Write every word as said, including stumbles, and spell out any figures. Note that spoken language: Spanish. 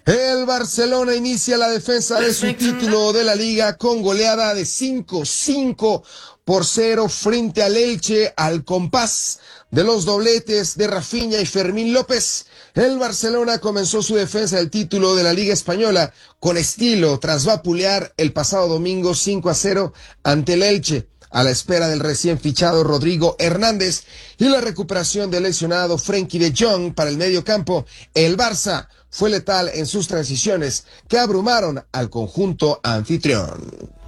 El Barcelona inicia la defensa de su título de la Liga con goleada de cinco cinco por cero frente al Elche, al compás de los dobletes de Rafinha y Fermín López. El Barcelona comenzó su defensa del título de la Liga Española con estilo tras vapulear el pasado domingo cinco a cero ante el Elche, a la espera del recién fichado Rodrigo Hernández y la recuperación del lesionado Frenkie de Jong para el medio campo. El Barça fue letal en sus transiciones que abrumaron al conjunto anfitrión.